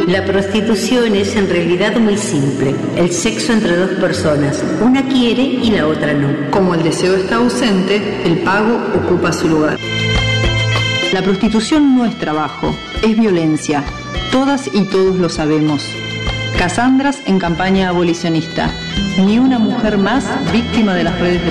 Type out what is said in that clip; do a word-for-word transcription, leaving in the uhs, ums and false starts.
La prostitución es en realidad muy simple. El sexo entre dos personas. Una quiere y la otra no. Como el deseo está ausente, el pago ocupa su lugar. La prostitución no es trabajo, es violencia. Todas y todos lo sabemos. Casandras en campaña abolicionista. Ni una mujer más víctima de las redes de